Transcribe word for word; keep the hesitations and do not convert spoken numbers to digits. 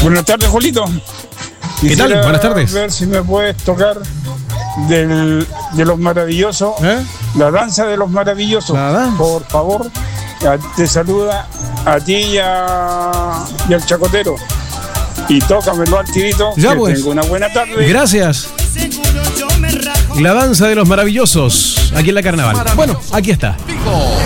Buenas tardes, Julito. ¿Qué tal? Quisiera Buenas tardes. ver si me puedes tocar del, de los maravillosos, ¿Eh? la danza de los maravillosos. La danza. Por favor, te saluda a ti y, a, y al chacotero. Y tócamelo al tirito. Ya que pues. tengo una buena tarde. Gracias. La danza de los maravillosos aquí en la Carnaval. Bueno, aquí está.